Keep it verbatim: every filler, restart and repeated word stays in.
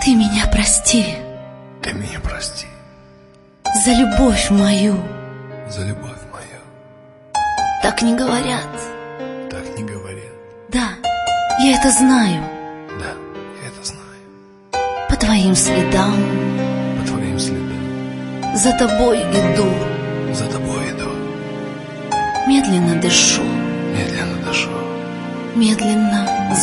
Ты меня прости. Ты меня прости. За любовь мою. За любовь мою. Так не говорят. Так не говорят. Да, я это знаю. Да, я это знаю. По твоим следам. По твоим следам. За тобой иду. За тобой иду. Медленно дышу. Медленно дышу. Медленно